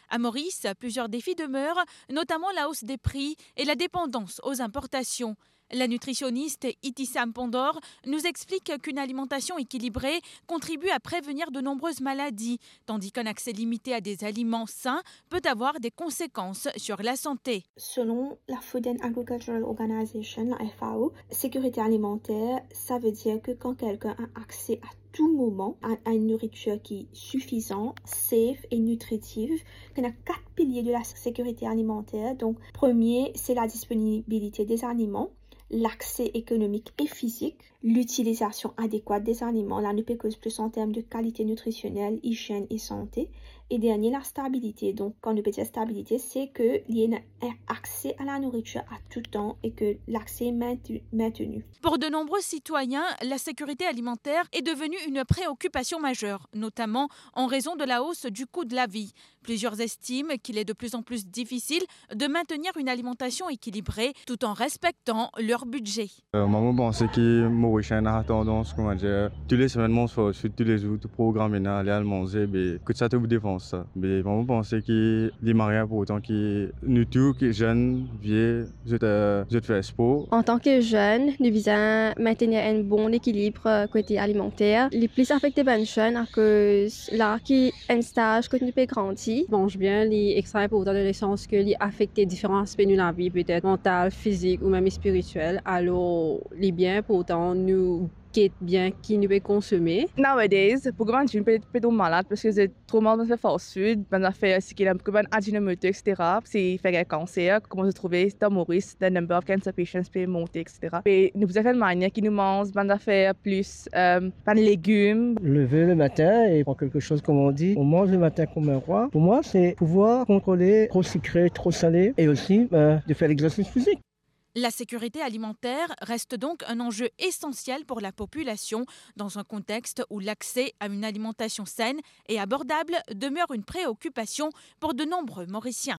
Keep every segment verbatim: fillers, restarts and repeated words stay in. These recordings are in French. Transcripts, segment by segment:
À Maurice, plusieurs défis demeurent, notamment la hausse des prix et la dépendance aux importations. La nutritionniste Itissam Pandor nous explique qu'une alimentation équilibrée contribue à prévenir de nombreuses maladies, tandis qu'un accès limité à des aliments sains peut avoir des conséquences sur la santé. Selon la Food and Agricultural Organization, la F A O, sécurité alimentaire, ça veut dire que quand quelqu'un a accès à tout moment à, à une nourriture qui est suffisante, safe et nutritive, qu'on a quatre piliers de la sécurité alimentaire. Donc, premier, c'est la disponibilité des aliments, l'accès économique et physique, l'utilisation adéquate des aliments, là, ne peut cause plus en termes de qualité nutritionnelle, hygiène et santé. Et dernier, la stabilité. Donc, quand on peut dire stabilité, c'est qu'il y a un accès à la nourriture à tout temps et que l'accès est maintenu. Pour de nombreux citoyens, la sécurité alimentaire est devenue une préoccupation majeure, notamment en raison de la hausse du coût de la vie. Plusieurs estiment qu'il est de plus en plus difficile de maintenir une alimentation équilibrée tout en respectant leur budget. Euh, moi, je pense que Maurice a tendance, comment dire, tous les semaines, mon soir, sur tous les jours, tout programme, aller à manger, que ça te défense. Mais moi, je pense que les mariés, pour autant que nous tous, que jeunes, vieux, je te, je te fais sport. En tant que jeunes, nous visons maintenir un bon équilibre côté alimentaire. Les plus affectés par les jeunes, à cause là qui un stage que nous peut grandir. Mange bien, les extra important dans le sens que les affecter différents aspects de la vie, peut-être mental, physique ou même spirituel. Alors, les biens, pour autant, nous qui bien qui nous peut consommer. Nowadays, pour que je peux être malade parce que c'est trop mal de faire fast food, ben fait ce qu'il a que ben ajinomoto et cetera. C'est faire un cancer, comment se trouver dans Maurice, the number of cancer patients peut monter et cetera. Et nous faisons une manière qui nous mange, ben faire plus euh, ben légumes. Lever le matin et prendre quelque chose comme on dit, on mange le matin comme un roi. Pour moi, c'est pouvoir contrôler trop sucré, trop salé et aussi euh, de faire l'exercice physique. La sécurité alimentaire reste donc un enjeu essentiel pour la population dans un contexte où l'accès à une alimentation saine et abordable demeure une préoccupation pour de nombreux Mauriciens.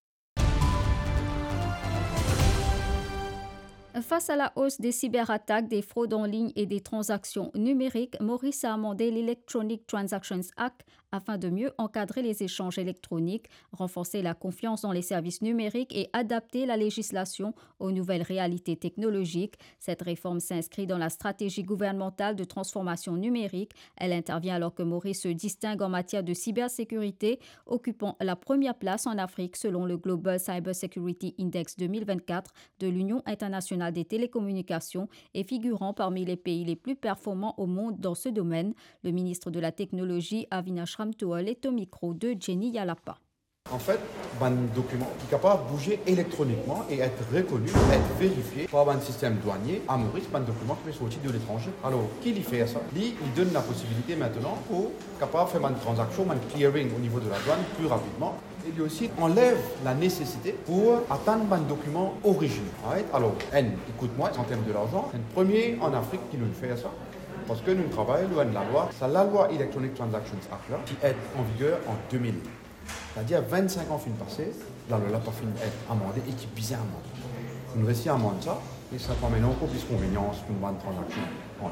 Face à la hausse des cyberattaques, des fraudes en ligne et des transactions numériques, Maurice a amendé l'Electronic Transactions Act afin de mieux encadrer les échanges électroniques, renforcer la confiance dans les services numériques et adapter la législation aux nouvelles réalités technologiques. Cette réforme s'inscrit dans la stratégie gouvernementale de transformation numérique. Elle intervient alors que Maurice se distingue en matière de cybersécurité, occupant la première place en Afrique selon le Global Cybersecurity Index deux mille vingt-quatre de l'Union internationale des télécommunications et figurant parmi les pays les plus performants au monde dans ce domaine. Le ministre de la Technologie, Avinash Ramtouol, est au micro de Jenny Yalapa. En fait, un document est capable de bouger électroniquement et être reconnu, être vérifié par un système douanier. À Maurice, un document qui peut sortir de l'étranger. Alors, qui lui fait ça? Lui, il donne la possibilité maintenant pour capable de faire une transaction, un clearing au niveau de la douane plus rapidement. Et lui aussi enlève la nécessité pour atteindre un document original. Right? Alors, N, écoute-moi, en termes de l'argent, c'est le premier en Afrique qui nous fait ça. Parce que nous travaillons loin de la loi. C'est la loi Electronic Transactions Act là, qui est en vigueur en deux mille. C'est-à-dire vingt-cinq ans fin passé, la loi n'a pas fini d'être amendée et qui est bien amendée. Nous réussissons à amender ça et ça permet encore plus de convenience pour une transaction en ligne.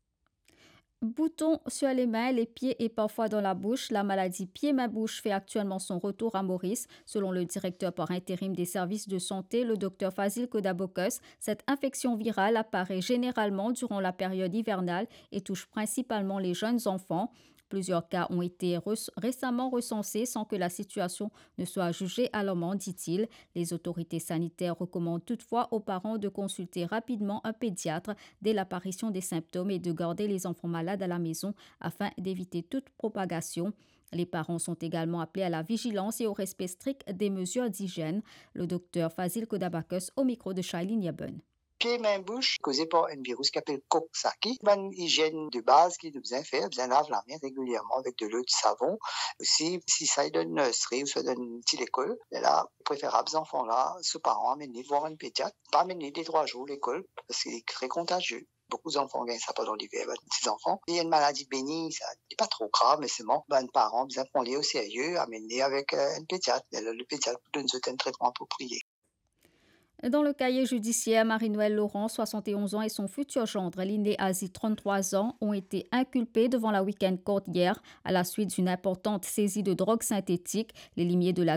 Boutons sur les mains, les pieds et parfois dans la bouche. La maladie pied-main-bouche fait actuellement son retour à Maurice. Selon le directeur par intérim des services de santé, le docteur Fazil Kodabokos, cette infection virale apparaît généralement durant la période hivernale et touche principalement les jeunes enfants. Plusieurs cas ont été re- récemment recensés sans que la situation ne soit jugée alarmante, dit-il. Les autorités sanitaires recommandent toutefois aux parents de consulter rapidement un pédiatre dès l'apparition des symptômes et de garder les enfants malades à la maison afin d'éviter toute propagation. Les parents sont également appelés à la vigilance et au respect strict des mesures d'hygiène. Le docteur Fazil Kodabakos au micro de Shailene Yaben. Pieds, mains, bouche, causé par un virus qui s'appelle Coxsackie. Une hygiène de base qui nous besoin faire, besoin laver la main régulièrement avec de l'eau, du savon. Aussi, si ça est d'une nurserie ou soit d'une petite école, là, préférable, ces enfants-là, ce parents amener voir un pédiatre, pas amener des trois jours à l'école, parce qu'il est très contagieux. Beaucoup d'enfants gagnent ça pendant l'hiver, ben, ces enfants. Il y a une maladie bénigne, ça n'est pas trop grave, mais c'est bon. Ben, les parents, besoin prendre les au sérieux, amener avec euh, un pédiatre. Le, le pédiatre donne un traitement approprié. Dans le cahier judiciaire, Marie-Noëlle Laurent, soixante et onze ans, et son futur gendre, Liné Azi, trente-trois ans, ont été inculpés devant la Week-end Court hier à la suite d'une importante saisie de drogue synthétique. Les limiers de la